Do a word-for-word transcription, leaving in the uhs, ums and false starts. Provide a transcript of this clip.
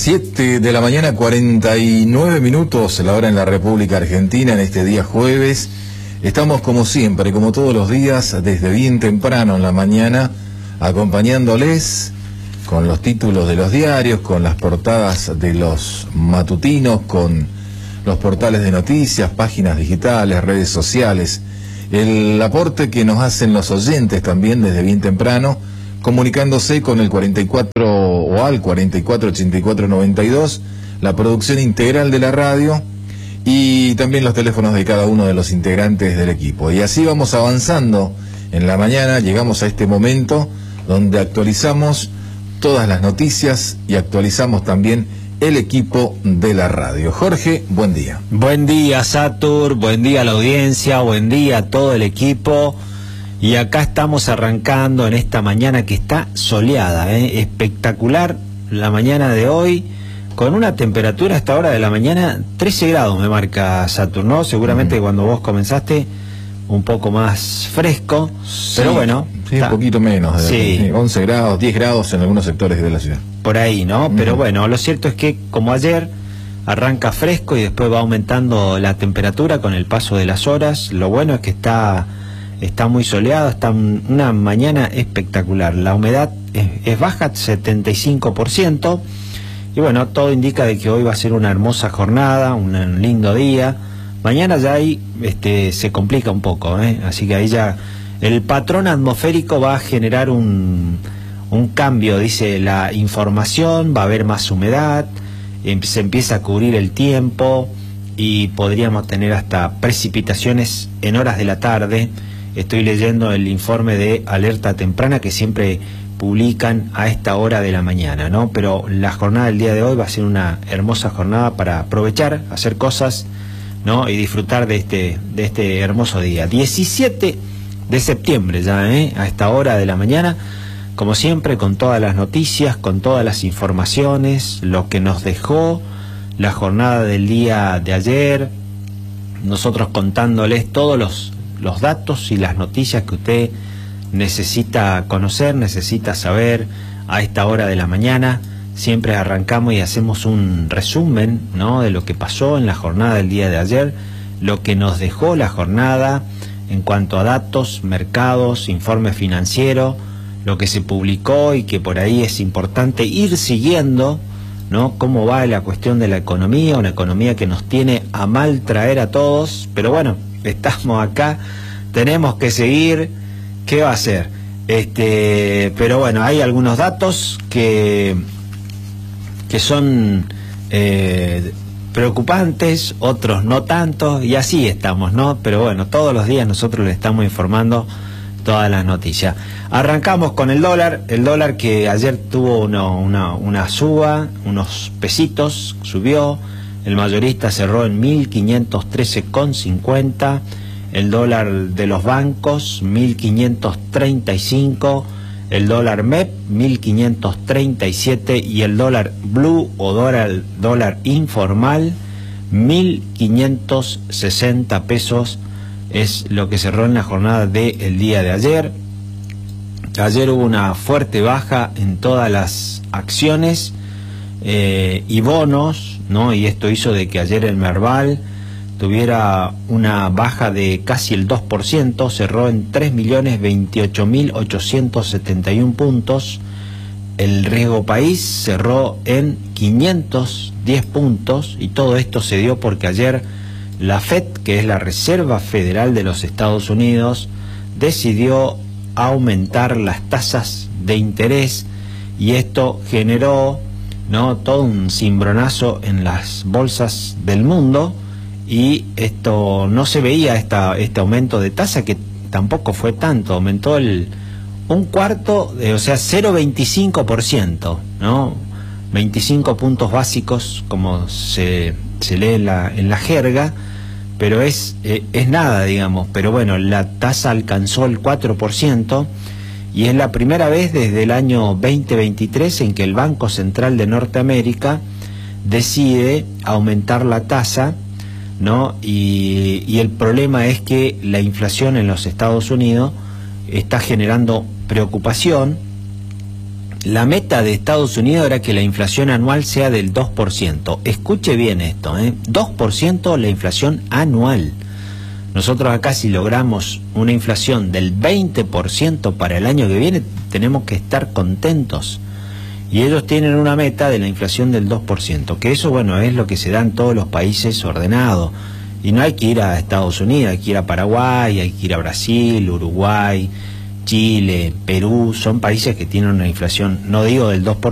siete de la mañana, cuarenta y nueve minutos, la hora en la República Argentina, en este día jueves. Estamos como siempre, como todos los días, desde bien temprano en la mañana, acompañándoles con los títulos de los diarios, con las portadas de los matutinos, con los portales de noticias, páginas digitales, redes sociales, el aporte que nos hacen los oyentes también desde bien temprano, comunicándose con el cuarenta y cuatro o al cuarenta y cuatro ochenta y cuatro noventa y dos, la producción integral de la radio y también los teléfonos de cada uno de los integrantes del equipo. Y así vamos avanzando en la mañana, llegamos a este momento donde actualizamos todas las noticias y actualizamos también el equipo de la radio. Jorge, buen día. Buen día, Satur, buen día a la audiencia, buen día a todo el equipo. Y acá estamos arrancando en esta mañana que está soleada, ¿eh? Espectacular la mañana de hoy, con una temperatura a esta hora de la mañana, trece grados me marca Saturno, seguramente mm. cuando vos comenzaste un poco más fresco, sí, pero bueno. Sí, está un poquito menos, de sí. sí, once grados, diez grados en algunos sectores de la ciudad. Por ahí, ¿no? Mm. Pero bueno, lo cierto es que como ayer arranca fresco y después va aumentando la temperatura con el paso de las horas. Lo bueno es que está... Está muy soleado, está una mañana espectacular. La humedad es, es baja, setenta y cinco por ciento. Y bueno, todo indica de que hoy va a ser una hermosa jornada, un lindo día. Mañana ya ahí este, se complica un poco, ¿eh? Así que ahí ya el patrón atmosférico va a generar un, un cambio, dice la información, va a haber más humedad, se empieza a cubrir el tiempo y podríamos tener hasta precipitaciones en horas de la tarde. Estoy leyendo el informe de alerta temprana que siempre publican a esta hora de la mañana, ¿no? Pero la jornada del día de hoy va a ser una hermosa jornada para aprovechar, hacer cosas, ¿no? Y disfrutar de este, de este hermoso día. diecisiete de septiembre ya, ¿eh? A esta hora de la mañana, como siempre, con todas las noticias, con todas las informaciones, lo que nos dejó la jornada del día de ayer, nosotros contándoles todos los los datos y las noticias que usted necesita conocer, necesita saber a esta hora de la mañana. Siempre arrancamos y hacemos un resumen, ¿no?, de lo que pasó en la jornada del día de ayer, lo que nos dejó la jornada en cuanto a datos, mercados, informe financiero, lo que se publicó y que por ahí es importante ir siguiendo, ¿no?, cómo va la cuestión de la economía, una economía que nos tiene a mal traer a todos, pero bueno, estamos acá, tenemos que seguir, ¿qué va a hacer? Este, pero bueno, hay algunos datos que, que son eh, preocupantes, otros no tanto, y así estamos, ¿no? Pero bueno, todos los días nosotros le estamos informando todas las noticias. Arrancamos con el dólar, el dólar que ayer tuvo uno, una, una suba, unos pesitos, subió. El mayorista cerró en mil quinientos trece con cincuenta, el dólar de los bancos mil quinientos treinta y cinco, el dólar M E P mil quinientos treinta y siete y el dólar blue o dólar, dólar informal mil quinientos sesenta pesos es lo que cerró en la jornada del día de ayer. Ayer hubo una fuerte baja en todas las acciones eh, y bonos, ¿no? Y esto hizo de que ayer el Merval tuviera una baja de casi el dos por ciento, cerró en tres millones veintiocho mil ochocientos setenta y uno puntos. El riesgo país cerró en quinientos diez puntos y todo esto se dio porque ayer la Fed, que es la Reserva Federal de los Estados Unidos, decidió aumentar las tasas de interés y esto generó, ¿no?, todo un cimbronazo en las bolsas del mundo y esto no se veía, esta, este aumento de tasa que tampoco fue tanto, aumentó el un cuarto, de, o sea, cero coma veinticinco por ciento, ¿no? veinticinco puntos básicos como se, se lee en la, en la jerga, pero es, eh, es nada, digamos, pero bueno, la tasa alcanzó el cuatro por ciento. Y es la primera vez desde el año veinte veintitrés en que el Banco Central de Norteamérica decide aumentar la tasa, ¿no? Y, y el problema es que la inflación en los Estados Unidos está generando preocupación La meta de Estados Unidos era que la inflación anual sea del dos por ciento. Escuche bien esto, ¿eh? dos por ciento la inflación anual. Nosotros acá, si logramos una inflación del veinte por ciento para el año que viene, tenemos que estar contentos. Y ellos tienen una meta de la inflación del dos por ciento, que eso, bueno, es lo que se da en todos los países ordenados. Y no hay que ir a Estados Unidos, hay que ir a Paraguay, hay que ir a Brasil, Uruguay, Chile, Perú. Son países que tienen una inflación, no digo del dos por ciento,